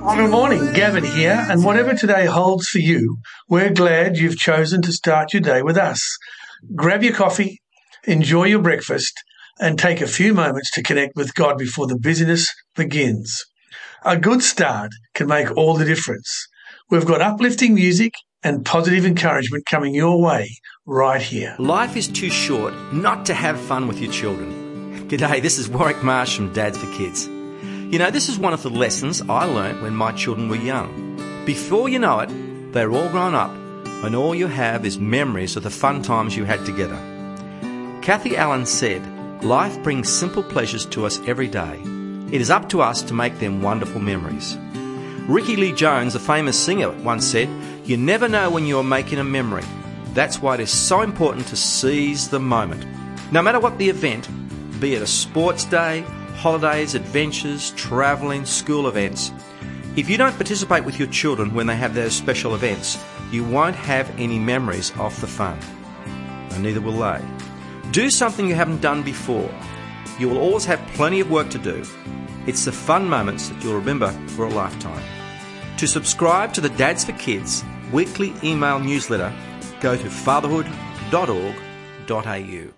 Good morning, Gavin here, and whatever today holds for you, we're glad you've chosen to start your day with us. Grab your coffee, enjoy your breakfast, and take a few moments to connect with God before the busyness begins. A good start can make all the difference. We've got uplifting music and positive encouragement coming your way right here. Life is too short not to have fun with your children. G'day, this is Warwick Marsh from Dads for Kids. You know, this is one of the lessons I learnt when my children were young. Before you know it, they're all grown up, and all you have is memories of the fun times you had together. Kathy Allen said, "Life brings simple pleasures to us every day. It is up to us to make them wonderful memories." Ricky Lee Jones, a famous singer, once said, "You never know when you are making a memory. That's why it is so important to seize the moment." No matter what the event, be it a sports day, holidays, adventures, travelling, school events, if you don't participate with your children when they have those special events, you won't have any memories of the fun. And neither will they. Do something you haven't done before. You will always have plenty of work to do. It's the fun moments that you'll remember for a lifetime. To subscribe to the Dads for Kids weekly email newsletter, go to fatherhood.org.au.